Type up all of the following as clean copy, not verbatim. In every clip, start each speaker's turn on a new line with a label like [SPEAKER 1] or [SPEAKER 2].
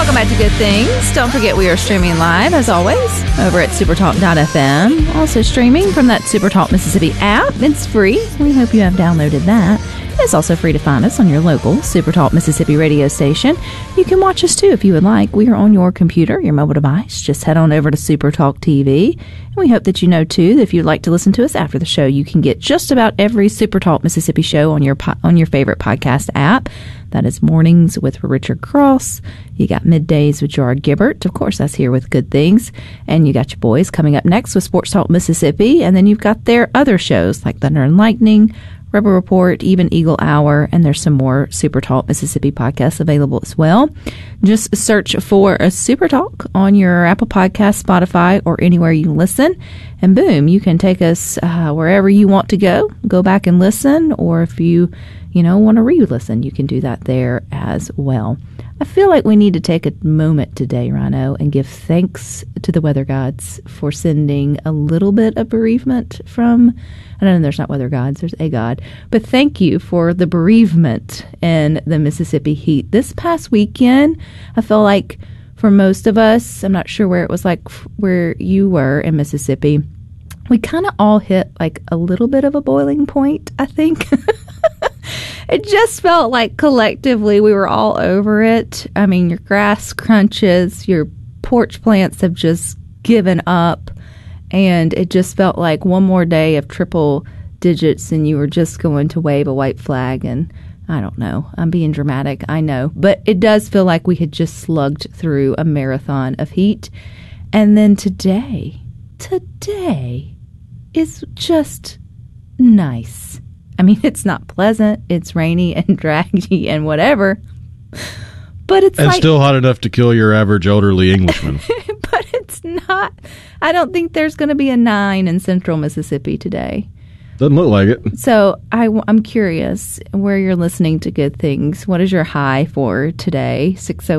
[SPEAKER 1] Welcome back to Good Things. Don't forget we are streaming live, as always, over at supertalk.fm. Also streaming from that Supertalk Mississippi app. It's free. We hope you have downloaded that. It's also free to find us on your local Supertalk Mississippi radio station. You can watch us too if you would like. We are on your computer, your mobile device. Just head on over to Supertalk TV. And we hope that you know too that if you'd like to listen to us after the show, you can get just about every Supertalk Mississippi show on your favorite podcast app. That is Mornings with Richard Cross. You got Middays with Gerard Gibbert. Of course, that's here with Good Things. And you got your boys coming up next with Sports Talk Mississippi. And then you've got their other shows like Thunder and Lightning, Rebel Report, even Eagle Hour, and there's some more Super Talk Mississippi podcasts available as well. Just search for a Super Talk on your Apple Podcast, Spotify, or anywhere you listen, and boom, you can take us wherever you want to go. Go back and listen, or if you want to re-listen, you can do that there as well. I feel like we need to take a moment today, Rhino, and give thanks to the weather gods for sending a little bit of bereavement from, I know there's not weather gods, there's a god, but thank you for the bereavement in the Mississippi heat. This past weekend, I feel like for most of us, I'm not sure where it was like where you were in Mississippi, we kind of all hit like a little bit of a boiling point, I think. It just felt like collectively we were all over it. I mean, your grass crunches, your porch plants have just given up, and it just felt like one more day of triple digits and you were just going to wave a white flag. And I don't know, I'm being dramatic, I know, but it does feel like we had just slugged through a marathon of heat. And then today is just nice. I mean, it's not pleasant. It's rainy and draggy and whatever. But it's
[SPEAKER 2] still hot enough to kill your average elderly Englishman.
[SPEAKER 1] But it's not. I don't think there's going to be a 9 in central Mississippi today.
[SPEAKER 2] Doesn't look like it.
[SPEAKER 1] So I'm curious where you're listening to Good Things. What is your high for today?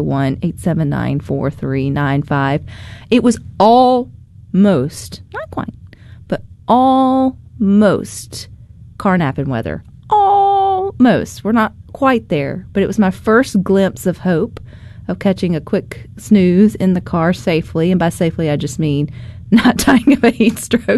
[SPEAKER 1] 601-879-4395. It was almost, not quite, but almost car napping weather. Almost. We're not quite there, but it was my first glimpse of hope of catching a quick snooze in the car safely. And by safely, I just mean not dying of a heat stroke.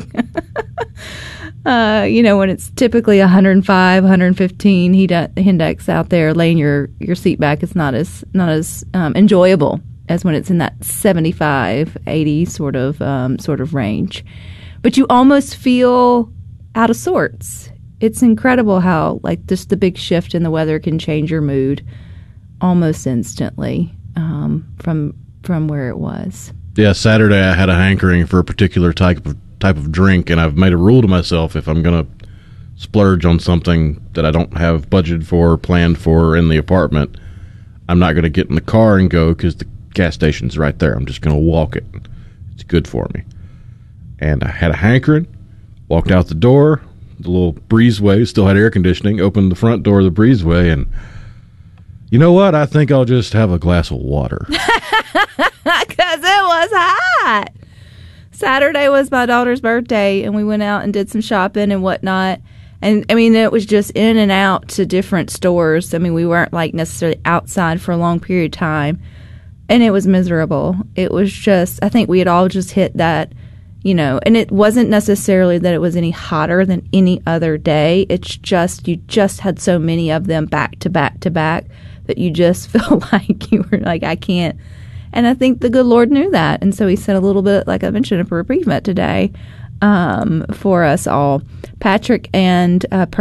[SPEAKER 1] When it's typically 105, 115 heat index out there, laying your seat back is not as enjoyable as when it's in that 75, 80 sort of range. But you almost feel out of sorts. It's incredible how, like, just the big shift in the weather can change your mood almost instantly from where it was.
[SPEAKER 2] Yeah, Saturday I had a hankering for a particular type of drink, and I've made a rule to myself: if I'm going to splurge on something that I don't have budgeted for or planned for in the apartment, I'm not going to get in the car and go because the gas station's right there. I'm just going to walk it. It's good for me. And I had a hankering, walked out the door. The little breezeway still had air conditioning, opened the front door of the breezeway, and you know what? I think I'll just have a glass of water.
[SPEAKER 1] Because it was hot. Saturday was my daughter's birthday, and we went out and did some shopping and whatnot. And, I mean, it was just in and out to different stores. I mean, we weren't, like, necessarily outside for a long period of time. And it was miserable. It was just, I think we had all just hit that, and it wasn't necessarily that it was any hotter than any other day. It's just, you just had so many of them back to back to back that you just feel like you were like, I can't. And I think the good Lord knew that. And so he sent a little bit, like I mentioned, of a bereavement today for us all. Patrick and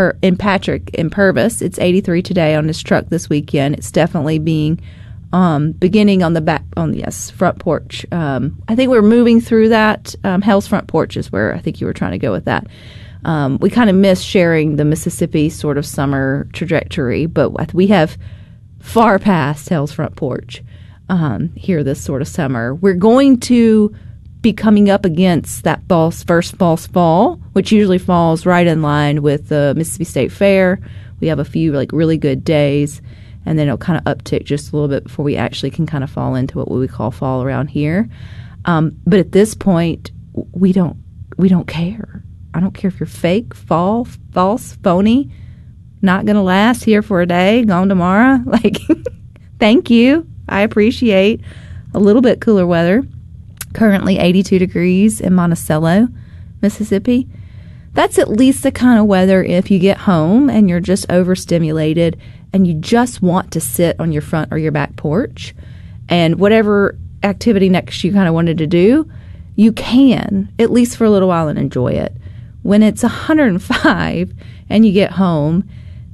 [SPEAKER 1] Purvis, it's 83 today on his truck this weekend. It's definitely beginning on the front porch. I think we're moving through that. Hell's front porch is where I think you were trying to go with that. We kind of miss sharing the Mississippi sort of summer trajectory, but we have far past Hell's front porch here this sort of summer. We're going to be coming up against that first false fall, which usually falls right in line with the Mississippi State Fair. We have a few like really good days, and then it'll kind of uptick just a little bit before we actually can kind of fall into what we call fall around here. But at this point, we don't care. I don't care if you're fake, false, phony, not going to last, here for a day, gone tomorrow. Like, thank you. I appreciate a little bit cooler weather. Currently 82 degrees in Monticello, Mississippi. That's at least the kind of weather if you get home and you're just overstimulated and you just want to sit on your front or your back porch, and whatever activity next you kind of wanted to do, you can, at least for a little while, and enjoy it. When it's 105 and you get home